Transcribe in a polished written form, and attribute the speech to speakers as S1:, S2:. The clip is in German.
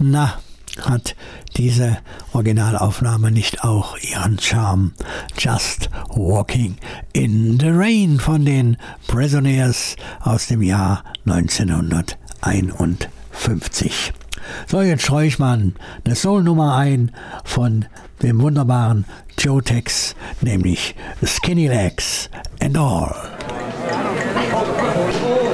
S1: Na, hat diese Originalaufnahme nicht auch ihren Charme? Just Walking in the Rain von den Prisoners aus dem Jahr 1951. So, jetzt streue ich mal eine Soul-Nummer ein von dem wunderbaren Joe Tex, nämlich Skinny Legs and All.